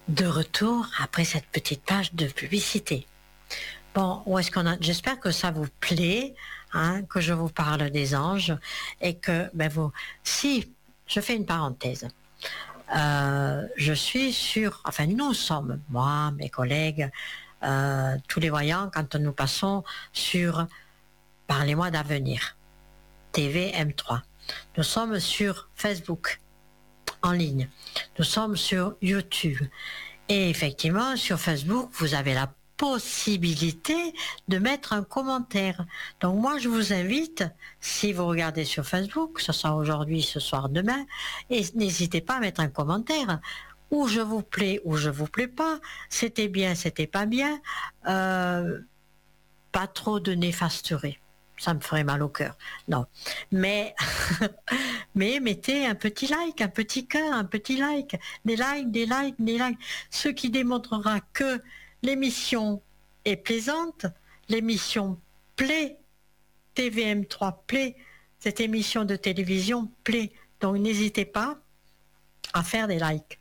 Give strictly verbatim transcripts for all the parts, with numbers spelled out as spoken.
De retour après cette petite page de publicité. Bon, où est-ce qu'on a... J'espère que ça vous plaît, hein, que je vous parle des anges et que, ben vous, si je fais une parenthèse, euh, je suis sur, enfin nous sommes, moi, mes collègues, euh, tous les voyants, quand nous passons sur Parlez-moi d'avenir, T V M trois. Nous sommes sur Facebook, en ligne. Nous sommes sur YouTube. Et effectivement, sur Facebook, vous avez la possibilité de mettre un commentaire. Donc moi, je vous invite, si vous regardez sur Facebook, ce soit aujourd'hui, ce soir, demain, et n'hésitez pas à mettre un commentaire. Ou je vous plais, ou je vous plais pas. C'était bien, c'était pas bien. Euh, pas trop de néfasterie. Ça me ferait mal au cœur. Non. Mais, mais mettez un petit like, un petit cœur, un petit like. Des likes, des likes, des likes. Ce qui démontrera que l'émission est plaisante, l'émission plaît, T V M trois plaît, cette émission de télévision plaît. Donc n'hésitez pas à faire des likes.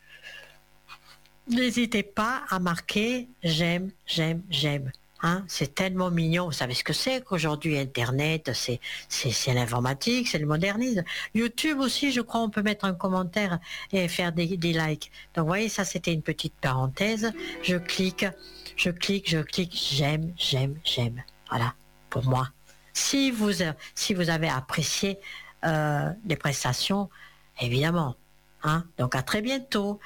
N'hésitez pas à marquer j'aime, j'aime, j'aime. Hein, c'est tellement mignon. Vous savez ce que c'est qu'aujourd'hui Internet, c'est, c'est, c'est l'informatique, c'est le modernisme. YouTube aussi, je crois, on peut mettre un commentaire et faire des, des likes. Donc, vous voyez, ça, c'était une petite parenthèse. Je clique, je clique, je clique, j'aime, j'aime, j'aime. Voilà, pour moi. Si vous, si vous avez apprécié euh, les prestations, évidemment. Hein, donc, à très bientôt.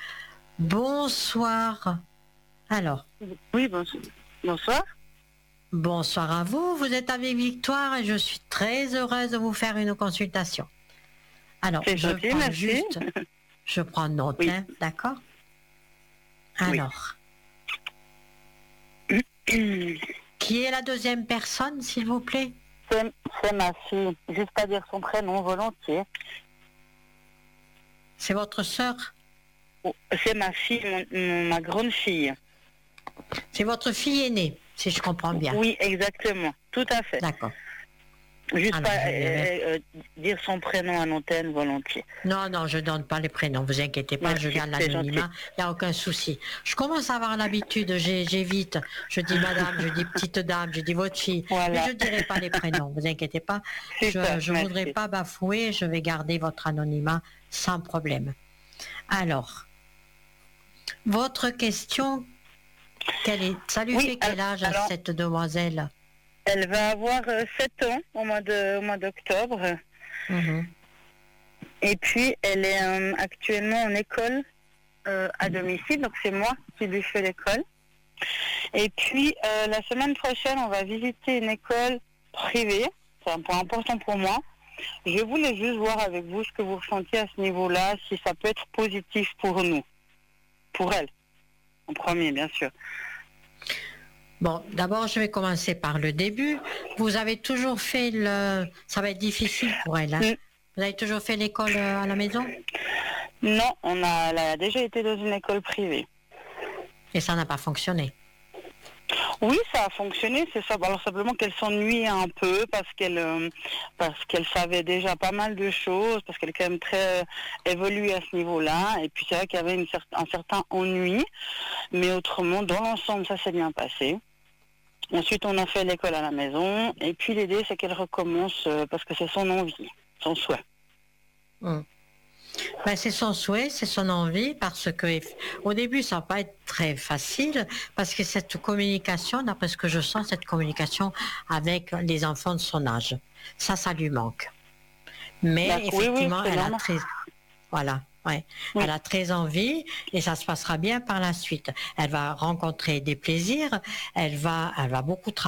Bonsoir. Alors. Oui, bonsoir. Bonsoir. Bonsoir à vous, vous êtes avec Victoire et je suis très heureuse de vous faire une consultation. Alors, c'est je gentil, prends merci. juste, je prends note, oui. hein, d'accord? Alors, oui. Qui est la deuxième personne, s'il vous plaît? C'est, c'est ma fille, juste pas dire son prénom volontiers. C'est votre sœur? C'est ma fille, mon, ma grande fille. C'est votre fille aînée, si je comprends bien. Oui, exactement, tout à fait. D'accord. Juste Alors, pas je euh, euh, dire son prénom à l'antenne volontiers. Non, non, je donne pas les prénoms, vous inquiétez pas, Merci, je garde l'anonymat, il n'y a aucun souci. Je commence à avoir l'habitude, j'ai, j'évite, je dis madame, je dis petite dame, je dis votre fille, voilà. Mais je ne dirai pas les prénoms, vous inquiétez pas. C'est je ne voudrais pas bafouer, je vais garder votre anonymat sans problème. Alors, votre question, quelle est, ça lui oui, fait quel âge alors, à cette demoiselle? Elle va avoir euh, sept ans au mois, de, au mois d'octobre. Mmh. Et puis, elle est euh, actuellement en école euh, à domicile, donc c'est moi qui lui fais l'école. Et puis, euh, la semaine prochaine, on va visiter une école privée. C'est un point important pour moi. Je voulais juste voir avec vous ce que vous ressentiez à ce niveau-là, si ça peut être positif pour nous, pour elle, en premier, bien sûr. Bon, d'abord, je vais commencer par le début. Vous avez toujours fait le... Ça va être difficile pour elle, hein? Mm. Vous avez toujours fait l'école à la maison? Non, on a, elle a déjà été dans une école privée. Et ça n'a pas fonctionné? Oui, ça a fonctionné, c'est ça. Alors simplement qu'elle s'ennuie un peu parce qu'elle euh, parce qu'elle savait déjà pas mal de choses, parce qu'elle est quand même très euh, évoluée à ce niveau-là. Et puis c'est vrai qu'il y avait une cer- un certain ennui, mais autrement, dans l'ensemble, ça s'est bien passé. Ensuite, on a fait l'école à la maison, et puis l'idée, c'est qu'elle recommence euh, parce que c'est son envie, son souhait. Mmh. Ben, c'est son souhait, c'est son envie, parce que au début, ça va pas être très facile, parce que cette communication, d'après ce que je sens, cette communication avec les enfants de son âge, ça, ça lui manque. Mais bah, effectivement, oui, oui, elle a très... Voilà. Ouais. Oui. Elle a très envie et ça se passera bien par la suite. Elle va rencontrer des plaisirs, elle va, elle va beaucoup travailler.